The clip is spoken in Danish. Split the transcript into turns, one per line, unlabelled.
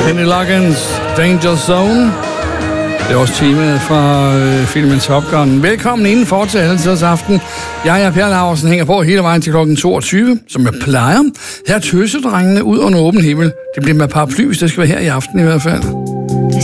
Kenny Loggins, Danger Zone. Det er også temaet fra filmen Top Gun. Velkommen indenfor til Altidets Aften. Jeg er Per Laursen, hænger på hele vejen til klokken 22, som jeg plejer. Her er tøsedrengene ud under åben himmel. Det bliver med paraply, hvis det skal være her i aften i hvert fald.